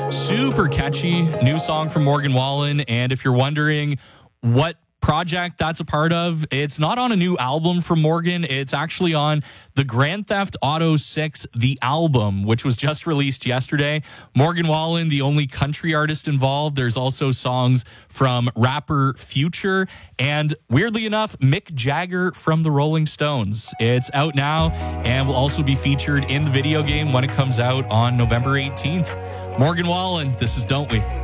Super catchy new song from Morgan Wallen. And if you're wondering what project that's a part of, it's not on a new album from Morgan. It's actually on the Grand Theft Auto 6, the album, which was just released yesterday. Morgan Wallen, the only country artist involved. There's also songs from rapper Future and, weirdly enough, Mick Jagger from the Rolling Stones. It's out now and will also be featured in the video game when it comes out on November 18th. Morgan Wallen, this is Don't We?